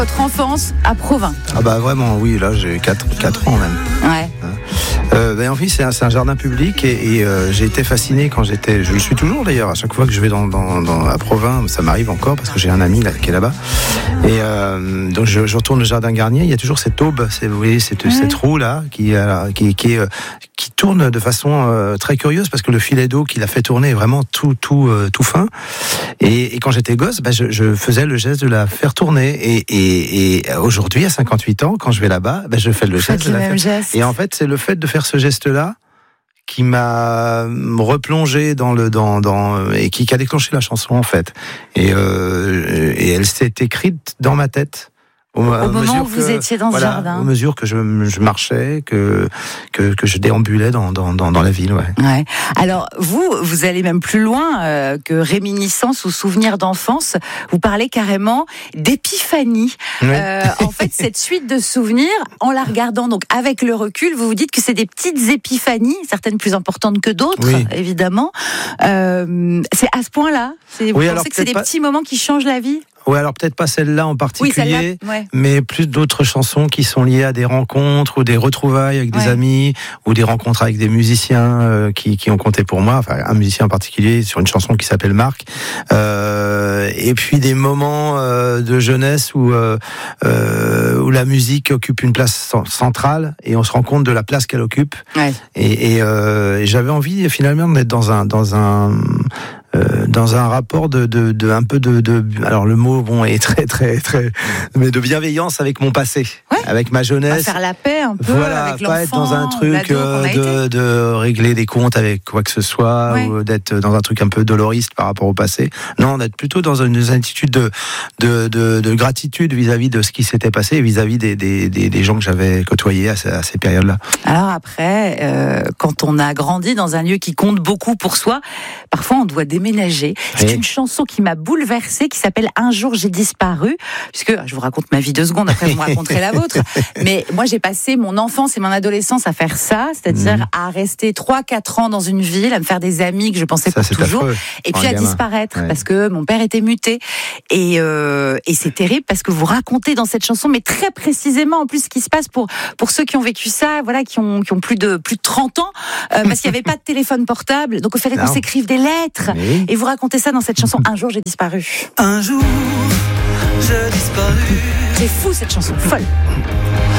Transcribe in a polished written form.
Votre enfance à Provins. Ah bah vraiment, oui, là j'ai 4 ans même. Ouais. En fait, c'est un jardin public et j'ai été fasciné quand je le suis toujours d'ailleurs, à chaque fois que je vais à Provins, ça m'arrive encore parce que j'ai un ami là, qui est là-bas. Et donc je retourne au jardin Garnier, il y a toujours cette aube, vous voyez, cette roue là qui tourne de façon très curieuse parce que le filet d'eau qui l'a fait tourner est vraiment tout fin. Et quand j'étais gosse, je faisais le geste de la faire tourner. Et aujourd'hui, à 58 ans, quand je vais là-bas, je fais le geste de la faire. Geste. Et en fait, c'est le fait de faire ce geste-là qui m'a replongé et qui a déclenché la chanson en fait. Et elle s'est écrite dans ma tête. Au moment où vous étiez dans ce jardin. Au mesure que je marchais, que je déambulais dans la ville. Ouais. Alors, vous allez même plus loin que réminiscence ou souvenir d'enfance. Vous parlez carrément d'épiphanie. Oui. En fait, cette suite de souvenirs, en la regardant donc avec le recul, vous vous dites que c'est des petites épiphanies, certaines plus importantes que d'autres, évidemment. C'est à ce point-là. Vous pensez que c'est des petits moments qui changent la vie ? Ouais, alors peut-être pas celle-là en particulier, ouais. Mais plus d'autres chansons qui sont liées à des rencontres ou des retrouvailles avec des amis ou des rencontres avec des musiciens qui ont compté pour moi. Enfin, un musicien en particulier sur une chanson qui s'appelle Marc. Et puis des moments de jeunesse où la musique occupe une place centrale et on se rend compte de la place qu'elle occupe. Ouais. Et j'avais envie finalement d'être dans un rapport un peu alors le mot est très mais de bienveillance avec mon passé, avec ma jeunesse, faire la paix un peu avec l'enfant, pas être dans un truc de régler des comptes avec quoi que ce soit ou d'être dans un truc un peu doloriste par rapport au passé. Non, d'être plutôt dans une attitude de gratitude vis-à-vis de ce qui s'était passé et vis-à-vis des gens que j'avais côtoyés à ces périodes-là. Alors après, quand on a grandi dans un lieu qui compte beaucoup pour soi, parfois on doit déménager. C'est une chanson qui m'a bouleversée, qui s'appelle Un jour j'ai disparu, puisque je vous raconte ma vie 2 secondes, après vous me raconterez la vôtre. Mais moi j'ai passé mon enfance et mon adolescence à faire ça, c'est-à-dire à rester 3-4 ans dans une ville, à me faire des amis que je pensais pour toujours, et puis à disparaître, parce que mon père était muté. Et c'est terrible parce que vous racontez dans cette chanson, mais très précisément en plus ce qui se passe pour ceux qui ont vécu ça, voilà, qui ont plus de 30 ans, parce qu'il n'y avait pas de téléphone portable, donc il fallait qu'on s'écrive des lettres. Et vous racontez ça dans cette chanson, Un jour j'ai disparu. Un jour j'ai disparu. C'est fou cette chanson, folle.